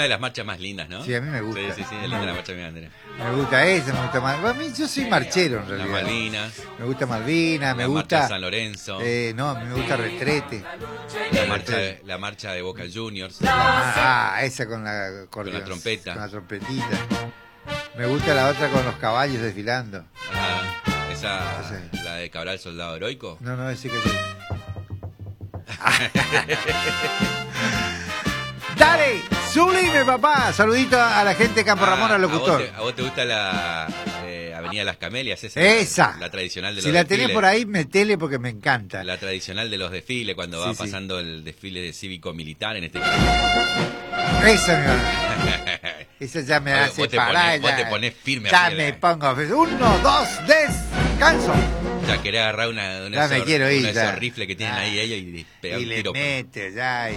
de las marchas más lindas, ¿no? Sí, a mí me gusta. Sí, es linda la marcha de mi bandera. Me gusta esa, me gusta más. A mí, yo soy marchero en Las realidad. Malvinas. Me gusta Malvinas, me La gusta. marcha de San Lorenzo. No, a mí me gusta Retrete. La marcha de Boca Juniors. Esa con la Con la trompeta. Con la trompetita. Me gusta la otra con los caballos desfilando. Esa, la de Cabral Soldado Heroico. No, ese que sí. ¡Dale! ¡Sublime, papá! Saludito a la gente de Campo Ramón, al locutor. ¿A vos te gusta la Avenida Las Camelias? Esa. La tradicional de los Si la desfiles. tenés por ahí, metele porque me encanta. La tradicional de los desfiles, cuando va pasando el desfile de cívico-militar en este caso. Esa, mi hermano. Esa ya me hace parar. Vos te ponés firme. Ya me pongo. 1, 2, descanso. Ya querés agarrar una Ya me quiero ir. de esos rifles que tienen ahí ella y pegar un tiro. Y le mete ya.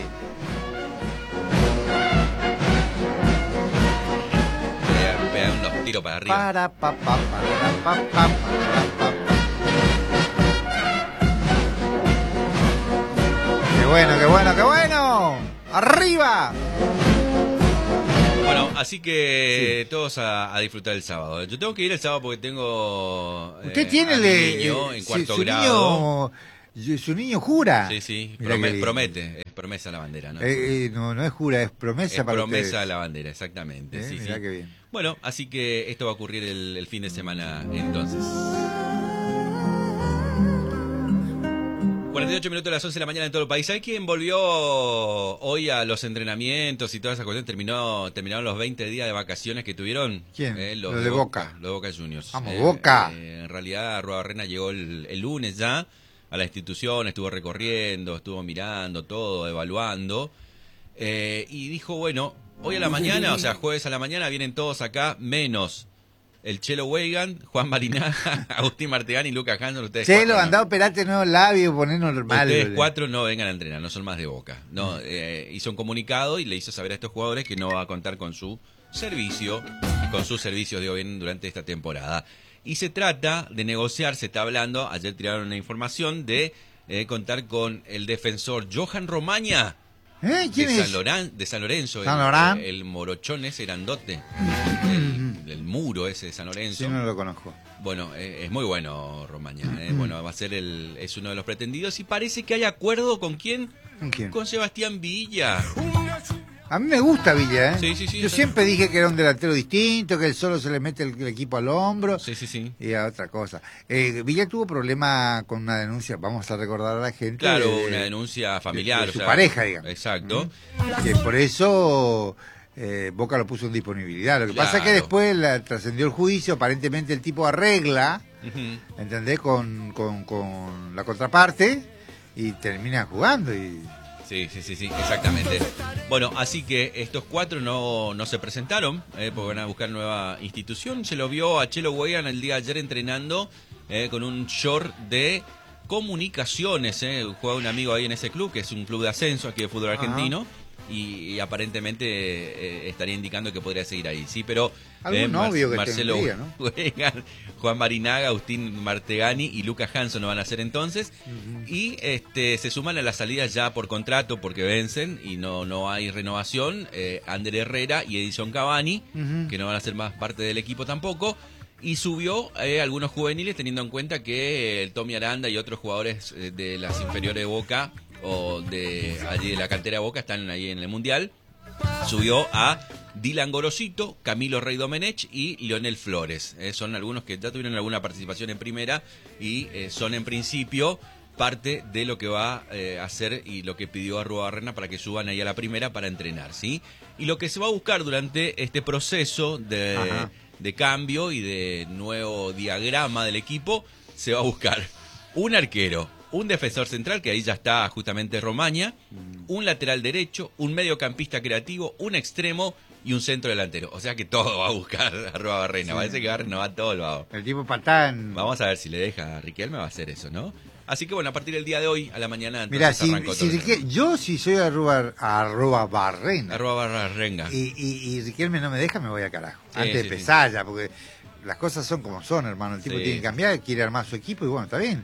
Pegar unos tiros para arriba. ¡Qué bueno, qué bueno, qué bueno! ¡Arriba! Bueno, así que todos a disfrutar el sábado. Yo tengo que ir el sábado porque tengo Usted tiene a mi niño en cuarto grado. Su niño jura. Sí, Mirá promete, es promesa la bandera, ¿no? No es jura, es promesa es para promesa ustedes. la bandera, exactamente. Sí. Mirá qué bien. Bueno, así que esto va a ocurrir el fin de semana entonces. 48 minutos a las 11 de la mañana en todo el país. ¿Hay quién volvió hoy a los entrenamientos y toda esa cuestión? Terminaron los 20 días de vacaciones que tuvieron. ¿Quién? Los de Boca. Los de Boca Juniors. Vamos, Boca. En realidad, Arruabarrena llegó el lunes ya a la institución, estuvo recorriendo, estuvo mirando todo, evaluando. Y dijo, bueno, hoy a la mañana, o sea, jueves a la mañana, vienen todos acá, menos el Chelo Weigan, Juan Marinaga, Agustín Martegani y Lucas Hanson. Ustedes Chelo, cuatro, andá a operarte nuevos labios, poner normal. Ustedes cuatro no vengan a entrenar, no son más de Boca. No, hizo un comunicado y le hizo saber a estos jugadores que no va a contar con su servicio, con sus servicios de gobierno durante esta temporada. Y se trata de negociar, se está hablando, ayer tiraron una información de contar con el defensor Johan Romaña. ¿Quién es? De San Lorenzo, el morochón ese grandote, el muro ese de San Lorenzo. Sí, no lo conozco. Bueno, es muy bueno Romaña, bueno, va a ser es uno de los pretendidos y parece que hay acuerdo ¿con quién? ¿Con quién? Con Sebastián Villa. A mí me gusta Villa, Sí, Yo siempre dije que era un delantero distinto, que él solo se le mete el equipo al hombro. Sí. Y a otra cosa. Villa tuvo problema con una denuncia, vamos a recordar a la gente. Claro, una denuncia familiar. De su pareja, digamos. Exacto. Que por eso Boca lo puso en disponibilidad. Lo que pasa es que después trascendió el juicio, aparentemente el tipo arregla, ¿entendés? Con la contraparte y termina jugando y... Sí, exactamente. Bueno, así que estos cuatro no se presentaron, porque van a buscar nueva institución. Se lo vio a Chelo Weigan el día de ayer entrenando con un short de comunicaciones. Juega un amigo ahí en ese club, que es un club de ascenso aquí de fútbol argentino. Y aparentemente estaría indicando que podría seguir ahí, sí, pero algún novio que Marcelo tendría, ¿no? Weigan, Juan Marinaga, Agustín Martegani y Lucas Hanson no van a ser entonces, y se suman a las salidas ya por contrato porque vencen y no hay renovación, Ander Herrera y Edison Cavani, que no van a ser más parte del equipo tampoco. Y subió algunos juveniles teniendo en cuenta que el Tommy Aranda y otros jugadores de las inferiores de Boca o de allí de la cantera de Boca están ahí en el Mundial. Subió a Dylan Gorosito, Camilo Rey Domenech y Leonel Flores. Son algunos que ya tuvieron alguna participación en primera y son en principio parte de lo que va a hacer y lo que pidió Arruabarrena para que suban ahí a la primera para entrenar, ¿sí? Y lo que se va a buscar durante este proceso de cambio y de nuevo diagrama del equipo, se va a buscar un arquero, un defensor central, que ahí ya está justamente Romaña, un lateral derecho, un mediocampista creativo, un extremo y un centro delantero. O sea que todo va a buscar Arruabarrena. Parece que va a renovar todo el vago. El tipo patán. Vamos a ver si le deja a Riquelme, va a hacer eso, ¿no? Así que bueno, a partir del día de hoy, a la mañana, entonces mirá, arrancó yo si soy Arruabarrena y Riquelme no me deja, me voy a carajo. Antes de empezar ya, porque las cosas son como son, hermano. El tipo tiene que cambiar, quiere armar su equipo y bueno, está bien.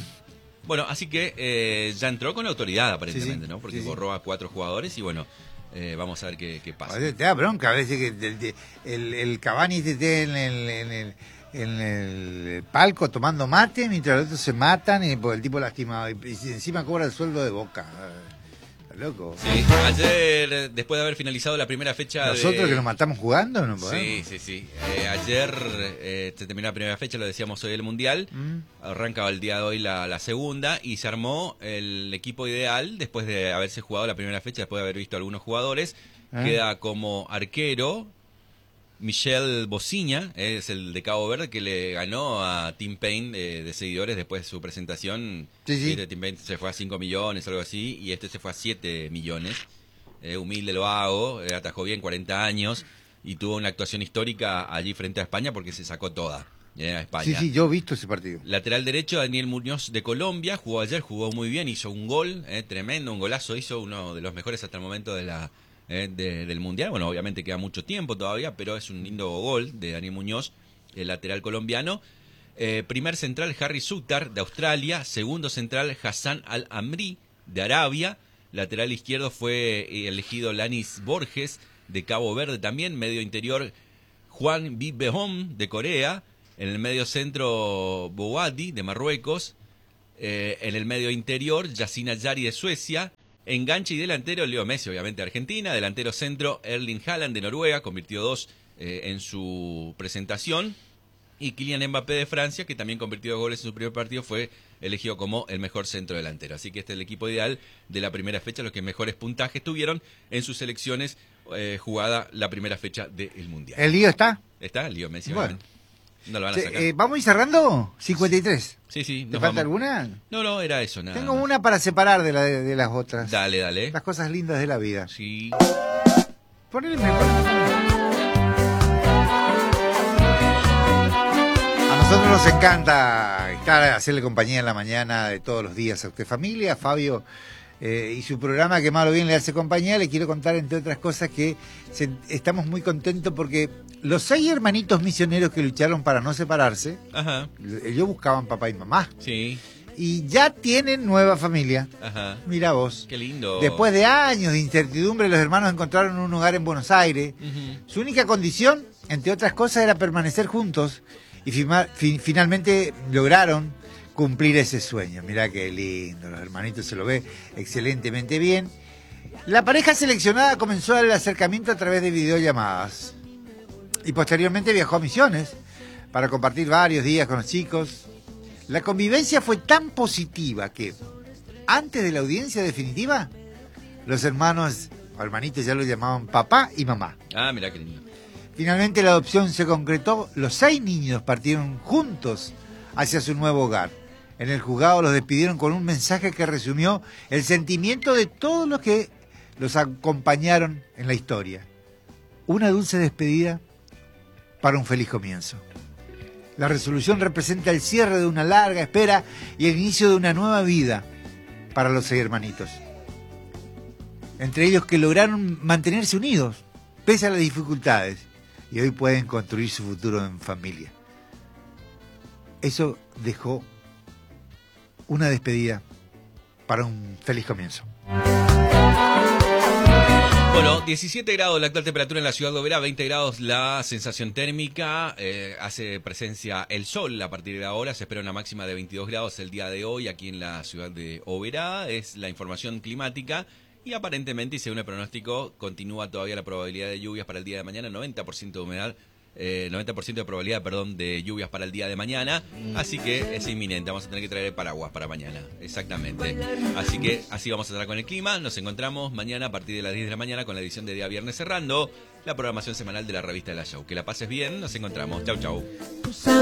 Bueno, así que ya entró con autoridad aparentemente, ¿no? Porque borró a 4 jugadores y bueno, Vamos a ver qué pasa. Te da bronca a veces que el Cavani esté en el palco tomando mate mientras los otros se matan y el tipo lastimado y encima cobra el sueldo de Boca. Está loco. Sí, ayer, después de haber finalizado la primera fecha nosotros que nos matamos jugando no podemos. Sí. Ayer se terminó la primera fecha, lo decíamos hoy el Mundial. Arrancaba el día de hoy la segunda y se armó el equipo ideal después de haberse jugado la primera fecha, después de haber visto a algunos jugadores. Queda como arquero Michel Bociña, es el de Cabo Verde, que le ganó a Tim Payne de seguidores después de su presentación. Sí. Tim Payne se fue a 5 millones, algo así, y este se fue a 7 millones. Humilde lo hago, atajó bien, 40 años, y tuvo una actuación histórica allí frente a España porque se sacó toda. A España. Sí, yo he visto ese partido. Lateral derecho, Daniel Muñoz de Colombia, jugó ayer, jugó muy bien, hizo un gol, tremendo, un golazo, hizo uno de los mejores hasta el momento del Mundial. Bueno, obviamente queda mucho tiempo todavía, pero es un lindo gol de Daniel Muñoz, el lateral colombiano. Primer central, Harry Sutar, de Australia. Segundo central, Hassan Al-Amri, de Arabia. Lateral izquierdo fue elegido Lanis Borges, de Cabo Verde también. Medio interior, Juan Bibehom, de Corea. En el medio centro, Bouadi, de Marruecos. En el medio interior, Yassine Yari, de Suecia. Enganche y delantero, Leo Messi, obviamente, de Argentina. Delantero centro, Erling Haaland, de Noruega, convirtió 2 en su presentación. Y Kylian Mbappé, de Francia, que también convirtió 2 goles en su primer partido, fue elegido como el mejor centro delantero. Así que este es el equipo ideal de la primera fecha, los que mejores puntajes tuvieron en sus selecciones jugada la primera fecha del Mundial. ¿El lío está? ¿Está? Leo Messi, bueno. obviamente. No lo van a sacar. ¿Vamos a ir cerrando? 53. Sí. ¿Te falta alguna? No, era eso, nada. Tengo más. una para separar de las otras. Dale. Las cosas lindas de la vida. Sí. Ponele. A nosotros nos encanta hacerle compañía en la mañana de todos los días a usted, familia, a Fabio y su programa que mal o bien le hace compañía. Le quiero contar, entre otras cosas, que estamos muy contentos porque los 6 hermanitos misioneros que lucharon para no separarse, Ajá. ellos buscaban papá y mamá. Sí. Y ya tienen nueva familia. Ajá. Mira vos. Qué lindo. Después de años de incertidumbre, los hermanos encontraron un hogar en Buenos Aires. Su única condición, entre otras cosas, era permanecer juntos. Y finalmente lograron cumplir ese sueño. Mirá qué lindo, los hermanitos se lo ve excelentemente bien. La pareja seleccionada comenzó el acercamiento a través de videollamadas. Y posteriormente viajó a Misiones para compartir varios días con los chicos. La convivencia fue tan positiva que, antes de la audiencia definitiva, los hermanos o hermanitos ya lo llamaban papá y mamá. Ah, mirá qué lindo. Finalmente la adopción se concretó. Los 6 niños partieron juntos hacia su nuevo hogar. En el juzgado los despidieron con un mensaje que resumió el sentimiento de todos los que los acompañaron en la historia. Una dulce despedida para un feliz comienzo. La resolución representa el cierre de una larga espera y el inicio de una nueva vida para los 6 hermanitos. Entre ellos que lograron mantenerse unidos pese a las dificultades y hoy pueden construir su futuro en familia. Eso dejó una despedida para un feliz comienzo. Bueno, 17 grados la actual temperatura en la ciudad de Oberá, 20 grados la sensación térmica, hace presencia el sol a partir de ahora, se espera una máxima de 22 grados el día de hoy aquí en la ciudad de Oberá, es la información climática y aparentemente, y según el pronóstico, continúa todavía la probabilidad de lluvias para el día de mañana, 90% de humedad. 90% de probabilidad, de lluvias para el día de mañana, así que es inminente, vamos a tener que traer el paraguas para mañana, exactamente, así que así vamos a estar con el clima, nos encontramos mañana a partir de las 10 de la mañana con la edición de día viernes cerrando la programación semanal de la revista de La Show, que la pases bien, nos encontramos, chau.